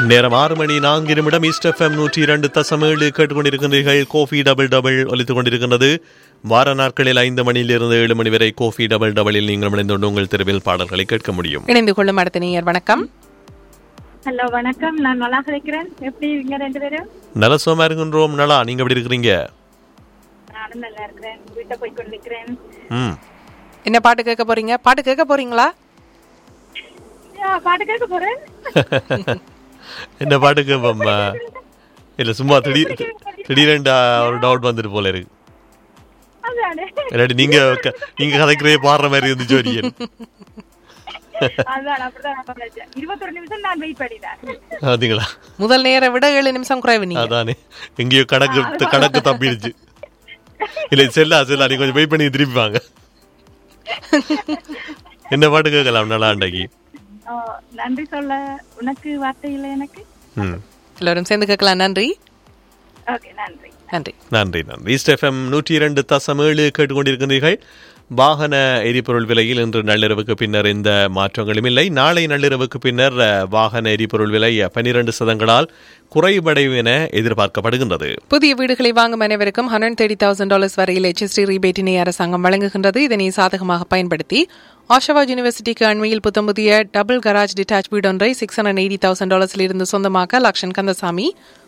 நேரம் 6:04 east FM 102.7 கேட்டுக்கொண்டிருக்கின்றீர்கள். Kofi double double ஒலித்துக் கொண்டிருக்கின்றது. வார நாட்களில் 5 மணியிலிருந்து 7 மணி வரை கோஃபி டபுள் டபுளில் நீங்கள் இணைந்து உங்கள் தெருவில் பாடல்களை கேட்க முடியும். இணைந்து கொள்ளும் அடுத்த நேயர் வணக்கம். ஹலோ வணக்கம், நான் நல்லா இருக்கிறேன். எப்படி இருக்கீங்க ரெண்டு பேரும்? நல்ல சுகமா இருக்கின்றோம். நல்லா, நீங்க எப்படி இருக்கிறீங்க? நானும் நல்லா இருக்கிறேன். வீட்டை போய் கொண்டிருக்கிறேன். என்ன பாட்டு கேட்க போறீங்க? பாட்டு கேட்க போறீங்களா? பாட்டு கேட்க போறேன். என்ன பாட்டு கேட்போம்மா? இல்ல சும்மா திடீரெண்டா ஒரு டவுட் வந்துட்டு போல இருக்கு. இல்லாட்டி நீங்க கதைக்கிறே பாடுற மாதிரி இருந்துச்சு. வரியன் 21 நிமிஷம் நான் வெயிட் பண்ணிட்டேன். பாத்தீங்களா? முதல் நேர விட 7 நிமிஷம் குறைவு. அதானே, எங்கேயோ கணக்கு தப்பிடுச்சு. இல்ல செல்லா நீ கொஞ்சம் வெயிட் பண்ணி திருப்பிப்பாங்க. என்ன பாட்டு கேட்கலாம் நல்லா அன்றைக்கு? நன்றி சொல்ல உனக்கு வார்த்தை இல்லை எனக்கு. எல்லாரும் சேர்ந்து கேட்கலாம். நன்றி. நன்றி நன்றி நன்றி நன்றி. ஈஸ்ட் எஃப்எம் 102.7 கேட்டுக்கொண்டிருக்கிறீர்கள். வாகன எரிபொருள் விலையில் இன்று நள்ளிரவுக்கு பின்னர் எந்த மாற்றங்களும் இல்லை. நாளை நள்ளிரவுக்கு பின்னர் வாகன எரிபொருள் விலை 12% குறைவடையும் என எதிர்பார்க்கப்படுகின்றது. புதிய வீடுகளை வாங்கும் அனைவருக்கும் $130,000 வரையில் HST ரீபேட்டினை அரசாங்கம் வழங்குகின்றது. இதனை சாதகமாக பயன்படுத்தி ஆஷாவா யூனிவர்சிட்டிக்கு அண்மையில் புதிய டபுள் கராஜ் டிட்டாச் வீடொன்றை $680,000 இருந்து சொந்தமாக்க லக்ஷன் கந்தசாமி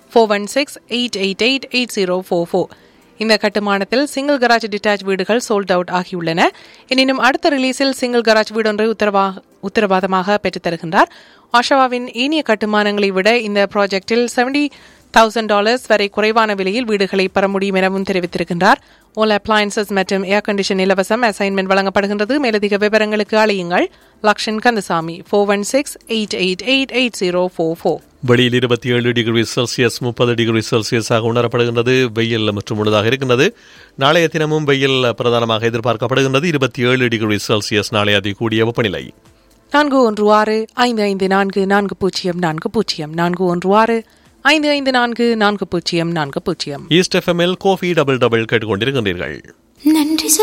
416-888-8044. இந்த கட்டுமானத்தில் சிங்கிள் கராஜ் டிட்டாச் வீடுகள் சோல்ட் அவுட் ஆகியுள்ளன. எனினும் அடுத்த ரிலீஸில் சிங்கிள் கராஜ் வீடொன்றை உத்தரவாதமாக பெற்றுத்தருகின்றார். ஆஷாவாவின் ஏனைய கட்டுமானங்களை விட இந்த ப்ராஜெக்டில் $70,000 வரை குறைவான விலையில் வீடுகளை பெற முடியும் எனவும் தெரிவித்திருக்கின்றார். ஆல் அப்ளையன்சஸ் மற்றும் ஏர் கண்டிஷன் இலவசம். அசைன்மெண்ட் வழங்கப்படுகின்றது. மேலதிக விவரங்களுக்கு அழையுங்கள் லக்ஷன் கந்தசாமி 416-888-8044. வெளியில் 27 டிகிரி செல்சியஸ் 30 டிகிரி செல்சியஸாக உணரப்படுகின்றது. வெயில் மற்றும் முழுதாக இருக்கின்றது. நாளைய தினமும் வெயில் பிரதானமாக எதிர்பார்க்கப்படுகின்றது. 27 டிகிரி செல்சியஸ் நாளைய அதிகூடிய வெப்பநிலை. 4165544040 4165544040. ஈஸ்ட் எஃப்எம்எல் கோஃபி டபுள் டபுள் கேட்டுக்கொண்டிருக்கின்றீர்கள். நன்றி.